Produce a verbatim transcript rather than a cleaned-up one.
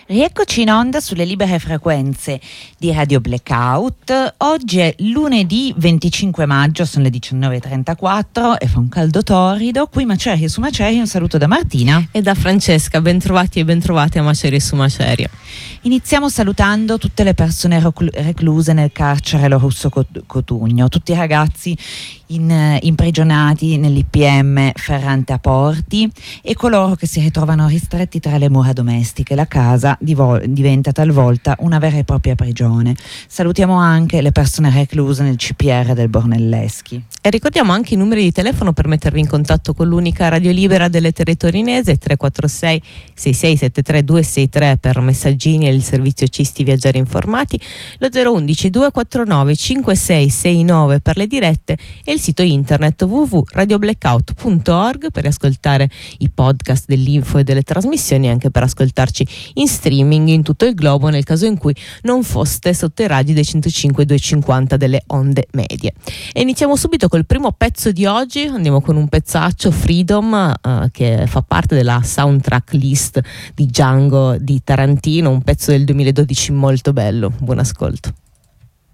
Rieccoci in onda sulle libere frequenze di Radio Blackout. Oggi è lunedì venticinque maggio, sono le diciannove e trentaquattro e fa un caldo torrido. Qui Macerie su Macerie, un saluto da Martina e da Francesca. Bentrovati e bentrovate a Macerie su Macerie. Iniziamo salutando tutte le persone recluse nel carcere Lo Russo Cotugno, tutti i ragazzi in, imprigionati nell'I P M Ferrante a Porti e coloro che si ritrovano ristretti tra le mura domestiche. La casa Divo- diventa talvolta una vera e propria prigione. Salutiamo anche le persone recluse nel C P R del Bornelleschi. E ricordiamo anche i numeri di telefono per mettervi in contatto con l'unica radio libera delle Terre Torinese: tre quattro sei sei sei sette tre due sei tre per messaggini e il servizio Cisti Viaggiare Informati, lo zero uno uno due quattro nove cinque sei sei nove per le dirette e il sito internet w w w punto radio blackout punto org per ascoltare i podcast dell'info e delle trasmissioni e anche per ascoltarci in streaming in tutto il globo nel caso in cui non foste sotto i raggi dei centocinque e duecentocinquanta delle onde medie. E iniziamo subito col primo pezzo di oggi. Andiamo con un pezzaccio, Freedom, uh, che fa parte della soundtrack list di Django di Tarantino, un pezzo del duemiladodici molto bello. Buon ascolto.